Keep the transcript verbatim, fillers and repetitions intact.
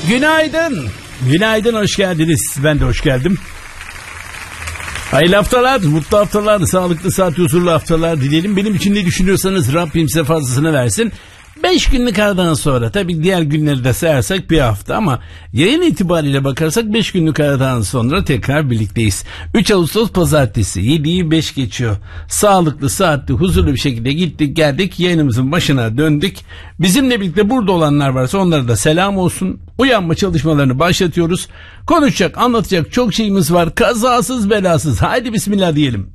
Günaydın. Günaydın, hoş geldiniz. Ben de hoş geldim. Hayırlı haftalar, mutlu haftalar, sağlıklı, saat huzurlu haftalar dileyelim. Benim için ne düşünüyorsanız Rabbim size fazlasını versin. beş günlük aradan sonra, tabii diğer günleri de sayarsak bir hafta, ama yayın itibariyle bakarsak beş günlük aradan sonra tekrar birlikteyiz. üç Ağustos Pazartesi, yediyi beş geçiyor. Sağlıklı, saatli, huzurlu bir şekilde gittik geldik, yayınımızın başına döndük. Bizimle birlikte burada olanlar varsa onlara da selam olsun. Uyanma çalışmalarını başlatıyoruz. Konuşacak, anlatacak çok şeyimiz var. Kazasız belasız. Haydi bismillah diyelim.